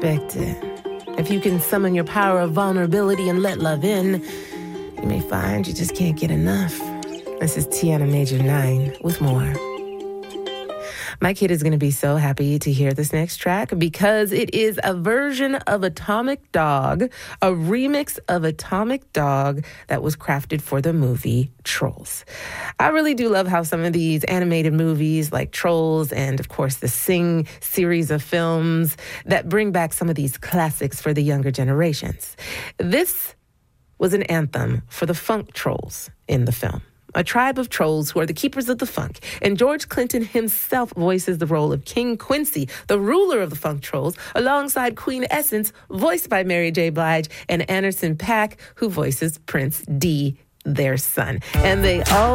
unexpected. If you can summon your power of vulnerability and let love in, you may find you just can't get enough. This is Tiana Major 9 with more. My kid is going to be so happy to hear this next track because it is a version of Atomic Dog, a remix of Atomic Dog that was crafted for the movie Trolls. I really do love how some of these animated movies like Trolls and, of course, the Sing series of films that bring back some of these classics for the younger generations. This was an anthem for the funk trolls in the film. A tribe of trolls who are the keepers of the funk. And George Clinton himself voices the role of King Quincy, the ruler of the funk trolls, alongside Queen Essence, voiced by Mary J. Blige, and Anderson .Paak, who voices Prince D, their son. And they all